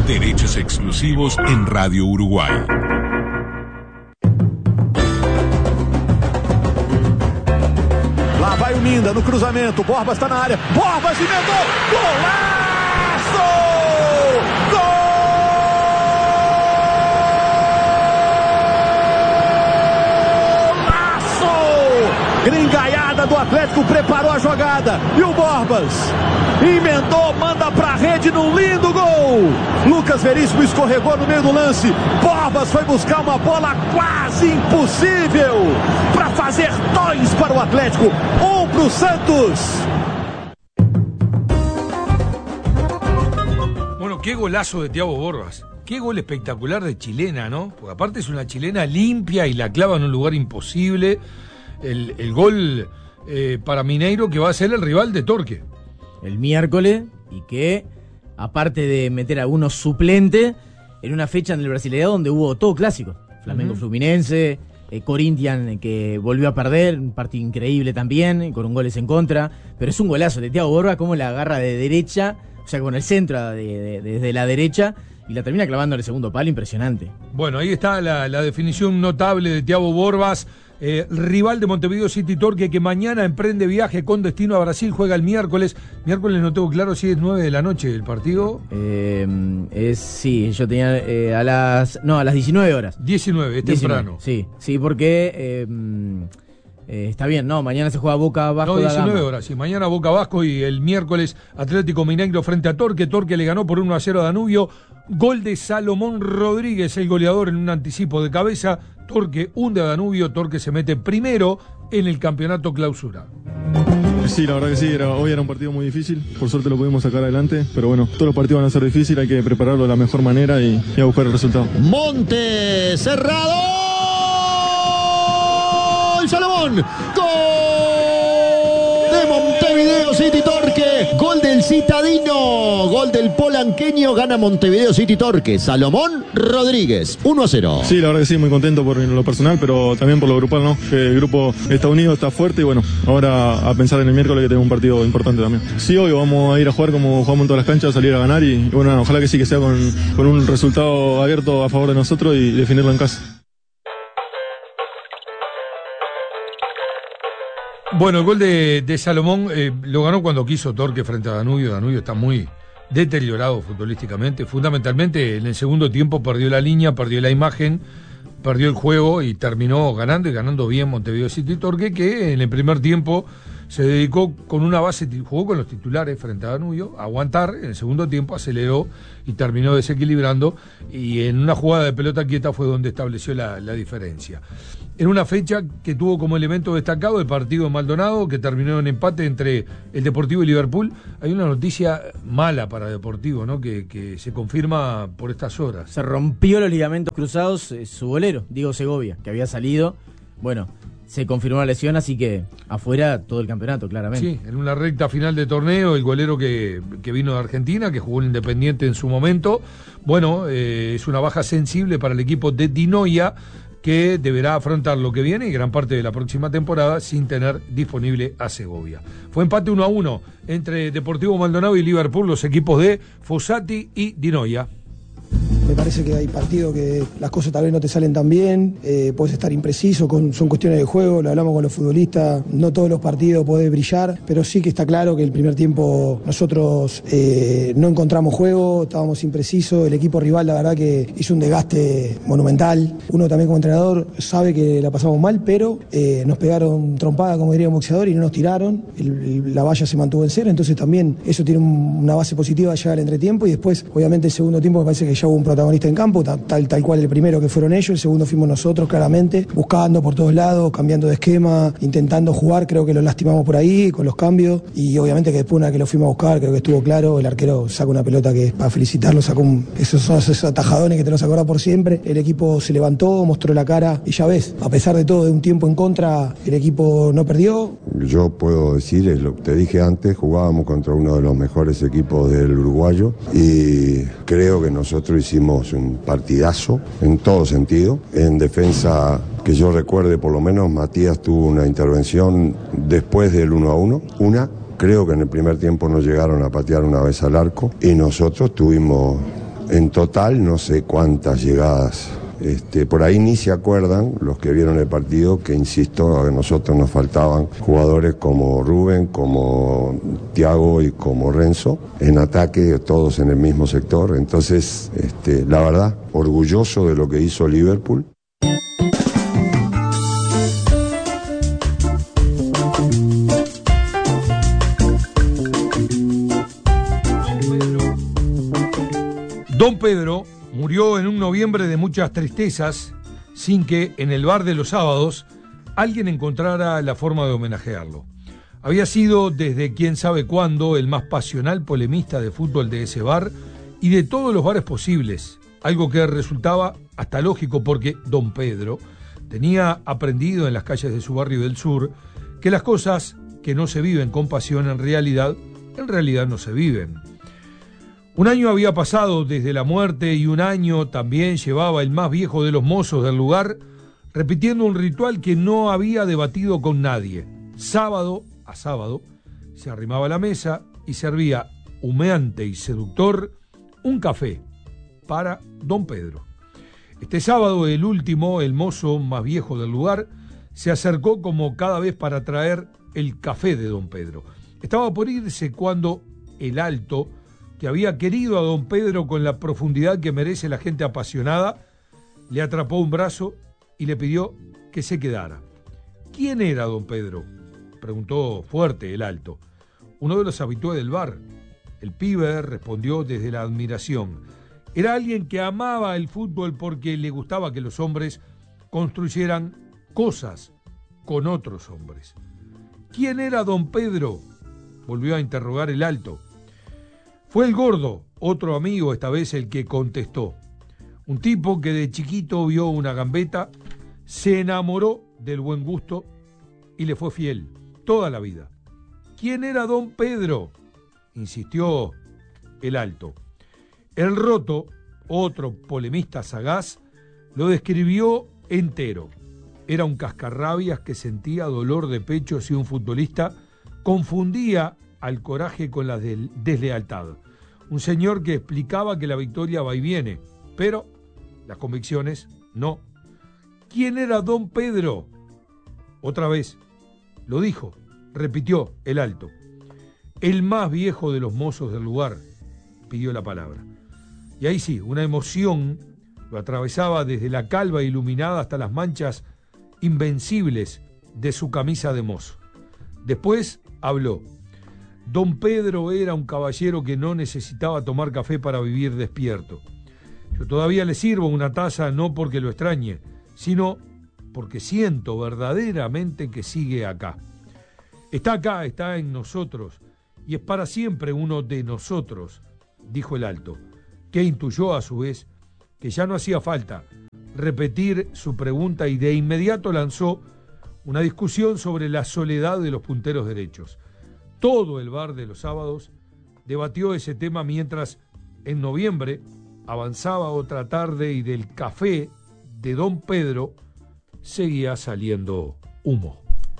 Derechos exclusivos en Radio Uruguay. Lá vai o Minda no cruzamento. Borbas está na área. Borbas emendou. Golaço! Golaço! Gringaiada do Atlético preparou a jogada. E o Borbas emendou, manda pra rede num lindo gol. Lucas Veríssimo escorregou no meio do lance. Borbas foi buscar uma bola quase impossível para fazer 2 para o Atlético, 1 para o Santos. Bueno, qué golazo de Thiago Borbas. Qué gol espectacular de chilena, ¿no? Porque aparte es una chilena limpia y la clava en un lugar imposible. El gol para Mineiro, que va a ser el rival de Torque el miércoles, y que aparte de meter a algunos suplentes en una fecha en el Brasileirão donde hubo todo clásico, Flamengo Fluminense, Corinthians que volvió a perder, un partido increíble también, con un goles en contra, pero es un golazo de Thiago Borbas, como la agarra de derecha, o sea, con el centro desde la derecha, y la termina clavando en el segundo palo, impresionante. Bueno, ahí está la definición notable de Thiago Borbas. Rival de Montevideo City Torque, que mañana emprende viaje con destino a Brasil, juega el miércoles. Miércoles no tengo claro si es 9 de la noche el partido. Sí, yo tenía a las 19 horas. 19, es 19, temprano. Sí, porque está bien, no, mañana se juega Boca Vasco. No, 19 horas, sí, mañana Boca Vasco y el miércoles Atlético Mineiro frente a Torque. Torque le ganó por 1-0 a Danubio. Gol de Salomón Rodríguez, el goleador, en un anticipo de cabeza. Torque hunde a Danubio, Torque se mete primero en el campeonato clausura. Sí, la verdad que sí, hoy era un partido muy difícil, por suerte lo pudimos sacar adelante, pero bueno, todos los partidos van a ser difíciles, hay que prepararlo de la mejor manera y a buscar el resultado. Monte cerrado, Salomón, gol de Montevideo City Torque, gol del citadino, gol del polanqueño, gana Montevideo City Torque, Salomón Rodríguez, 1-0. Sí, la verdad que sí, muy contento por lo personal, pero también por lo grupal, ¿no? Que el grupo está unido, está fuerte y bueno, ahora a pensar en el miércoles que tenemos un partido importante también. Sí, hoy vamos a ir a jugar como jugamos en todas las canchas, salir a ganar y bueno, ojalá que sí, que sea con un resultado abierto a favor de nosotros y definirlo en casa. Bueno, el gol de Salomón lo ganó cuando quiso Torque frente a Danubio. Danubio está muy deteriorado futbolísticamente. Fundamentalmente en el segundo tiempo perdió la línea, perdió la imagen, perdió el juego y terminó ganando, y ganando bien Montevideo City Torque, que en el primer tiempo se dedicó con una base, jugó con los titulares frente a Danubio, a aguantar. En el segundo tiempo aceleró y terminó desequilibrando, y en una jugada de pelota quieta fue donde estableció la diferencia. En una fecha que tuvo como elemento destacado el partido de Maldonado, que terminó en empate entre el Deportivo y Liverpool. Hay una noticia mala para Deportivo, ¿no? Que se confirma por estas horas. Se rompió los ligamentos cruzados su golero, Diego Segovia, que había salido. Bueno, se confirmó la lesión, así que afuera todo el campeonato, claramente. Sí, en una recta final de torneo, el golero que vino de Argentina, que jugó en Independiente en su momento. Bueno, es una baja sensible para el equipo de Di Noia, que deberá afrontar lo que viene y gran parte de la próxima temporada sin tener disponible a Segovia. Fue empate 1-1 entre Deportivo Maldonado y Liverpool, los equipos de Fossati y Di Noia. Me parece que hay partidos que las cosas tal vez no te salen tan bien, puedes estar impreciso, son cuestiones de juego, lo hablamos con los futbolistas, no todos los partidos podés brillar, pero sí que está claro que el primer tiempo nosotros no encontramos juego, estábamos imprecisos, el equipo rival la verdad que hizo un desgaste monumental, uno también como entrenador sabe que la pasamos mal, pero nos pegaron trompada, como diría un boxeador, y no nos tiraron, la valla se mantuvo en cero, entonces también eso tiene una base positiva de llegar al entretiempo, y después obviamente el segundo tiempo me parece que ya hubo un protagonista en campo, tal cual el primero que fueron ellos, el segundo fuimos nosotros claramente, buscando por todos lados, cambiando de esquema, intentando jugar, creo que lo lastimamos por ahí con los cambios, y obviamente que después una que lo fuimos a buscar, creo que estuvo claro, el arquero saca una pelota que para felicitarlo, sacó esos atajadones que te los acordás por siempre, el equipo se levantó, mostró la cara, y ya ves, a pesar de todo, de un tiempo en contra, el equipo no perdió. Yo puedo decir, es lo que te dije antes, jugábamos contra uno de los mejores equipos del uruguayo, y creo que nosotros hicimos un partidazo en todo sentido. En defensa, que yo recuerde, por lo menos Matías tuvo una intervención después del 1-1, creo que en el primer tiempo no llegaron a patear una vez al arco, y nosotros tuvimos En total no sé cuántas llegadas. Por ahí ni se acuerdan los que vieron el partido que, insisto, a nosotros nos faltaban jugadores como Rubén, como Thiago y como Renzo, en ataque, todos en el mismo sector. Entonces, la verdad, orgulloso de lo que hizo Liverpool. Don Pedro murió en un noviembre de muchas tristezas, sin que en el bar de los sábados alguien encontrara la forma de homenajearlo. Había sido desde quién sabe cuándo el más pasional polemista de fútbol de ese bar y de todos los bares posibles, algo que resultaba hasta lógico porque Don Pedro tenía aprendido en las calles de su barrio del sur que las cosas que no se viven con pasión en realidad no se viven. Un año había pasado desde la muerte y un año también llevaba el más viejo de los mozos del lugar, repitiendo un ritual que no había debatido con nadie. Sábado a sábado se arrimaba a la mesa y servía, humeante y seductor, un café para Don Pedro. Este sábado, el último, el mozo más viejo del lugar, se acercó como cada vez para traer el café de Don Pedro. Estaba por irse cuando el alto, que había querido a Don Pedro con la profundidad que merece la gente apasionada, le atrapó un brazo y le pidió que se quedara. ¿Quién era Don Pedro?, preguntó fuerte el alto. Uno de los habitués del bar. El pibe respondió desde la admiración. Era alguien que amaba el fútbol porque le gustaba que los hombres construyeran cosas con otros hombres. ¿Quién era Don Pedro?, volvió a interrogar el alto. Fue el gordo, otro amigo, esta vez el que contestó. Un tipo que de chiquito vio una gambeta, se enamoró del buen gusto y le fue fiel toda la vida. ¿Quién era Don Pedro?, insistió el alto. El roto, otro polemista sagaz, lo describió entero. Era un cascarrabias que sentía dolor de pecho si un futbolista confundía al coraje con la deslealtad. Un señor que explicaba que la victoria va y viene, pero las convicciones no. ¿Quién era Don Pedro? Otra vez, lo dijo, repitió el alto. El más viejo de los mozos del lugar pidió la palabra. Y ahí sí, una emoción lo atravesaba desde la calva iluminada hasta las manchas invencibles de su camisa de mozo. Después habló. Don Pedro era un caballero que no necesitaba tomar café para vivir despierto. Yo todavía le sirvo una taza no porque lo extrañe, sino porque siento verdaderamente que sigue acá. Está acá, está en nosotros, y es para siempre uno de nosotros, dijo el alto, que intuyó a su vez que ya no hacía falta repetir su pregunta y de inmediato lanzó una discusión sobre la soledad de los punteros derechos. Todo el bar de los sábados debatió ese tema mientras en noviembre avanzaba otra tarde y del café de Don Pedro seguía saliendo humo.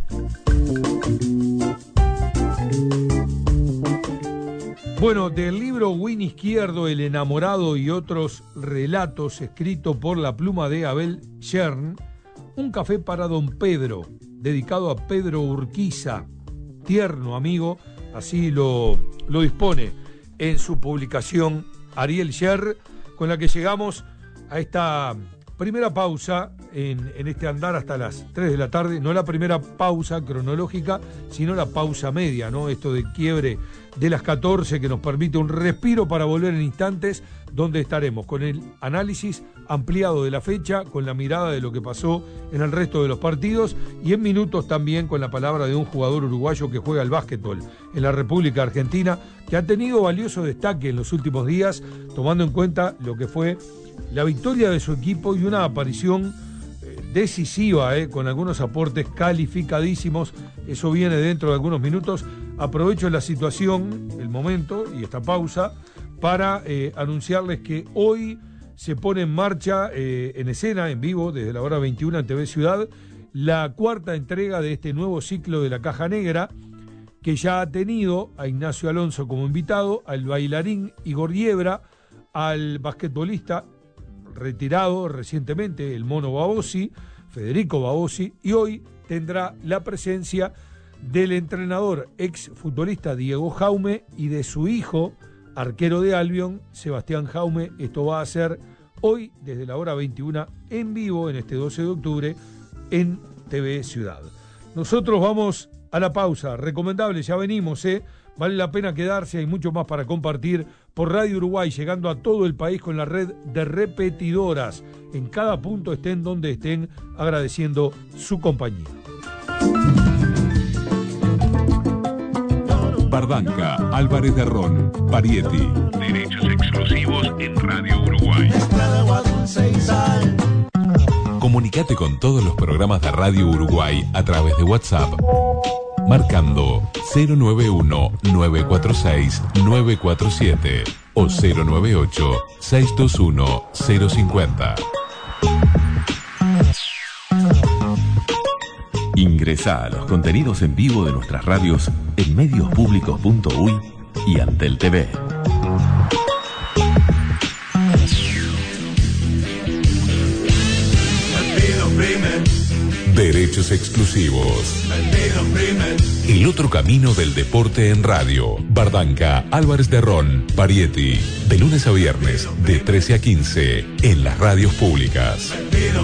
Bueno, del libro Win Izquierdo, El enamorado y otros relatos, escrito por la pluma de Abel Schern, un café para Don Pedro, dedicado a Pedro Urquiza, tierno amigo, así lo dispone en su publicación Ariel Scher, con la que llegamos a esta primera pausa en este andar hasta las 3 de la tarde, no la primera pausa cronológica, sino la pausa media, ¿no? Esto de quiebre de las 14 que nos permite un respiro para volver en instantes, donde estaremos con el análisis ampliado de la fecha, con la mirada de lo que pasó en el resto de los partidos y en minutos también con la palabra de un jugador uruguayo que juega al básquetbol en la República Argentina, que ha tenido valioso destaque en los últimos días, tomando en cuenta lo que fue la victoria de su equipo y una aparición decisiva, con algunos aportes calificadísimos. Eso viene dentro de algunos minutos. Aprovecho la situación, el momento y esta pausa para anunciarles que hoy se pone en marcha, en escena, en vivo, desde la hora 21 en TV Ciudad, la cuarta entrega de este nuevo ciclo de La Caja Negra, que ya ha tenido a Ignacio Alonso como invitado, al bailarín Igor Yebra, al basquetbolista retirado recientemente, el Mono Babosi, Federico Babosi, y hoy tendrá la presencia del entrenador ex futbolista Diego Jaume y de su hijo, arquero de Albion, Sebastián Jaume. Esto va a ser hoy desde la hora 21 en vivo en este 12 de octubre en TV Ciudad. Nosotros vamos a la pausa, recomendable, ya venimos, vale la pena quedarse, hay mucho más para compartir por Radio Uruguay, llegando a todo el país con la red de repetidoras, en cada punto estén donde estén, agradeciendo su compañía. Bardanca, Álvarez de Ron, Parietti. Derechos exclusivos en Radio Uruguay. Comunicate con todos los programas de Radio Uruguay a través de WhatsApp, marcando 091-946-947 o 098-621-050. Ingresá a los contenidos en vivo de nuestras radios en mediospublicos.uy y Antel TV. Derechos exclusivos. El otro camino del deporte en radio. Bardanca, Álvarez de Ron, Parietti. De lunes a viernes, de 13 a 15, en las radios públicas.